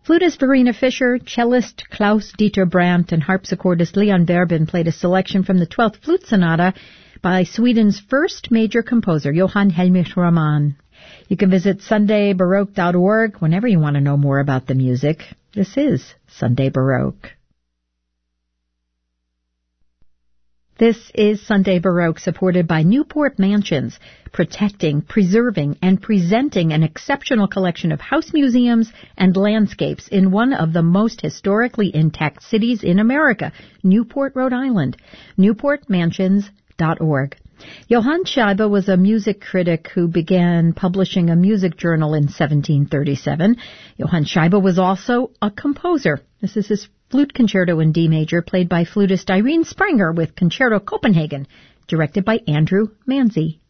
Flutist Verena Fischer, cellist Klaus-Dieter Brandt, and harpsichordist Leon Verben played a selection from the 12th Flute Sonata by Sweden's first major composer, Johann Heinrich Riemann. You can visit SundayBaroque.org whenever you want to know more about the music. This is Sunday Baroque. This is Sunday Baroque, supported by Newport Mansions, protecting, preserving, and presenting an exceptional collection of house museums and landscapes in one of the most historically intact cities in America, Newport, Rhode Island. NewportMansions.org. Johann Scheibe was a music critic who began publishing a music journal in 1737. Johann Scheibe was also a composer. This is his Flute Concerto in D major, played by flutist Irene Sprenger with Concerto Copenhagen, directed by Andrew Manzi.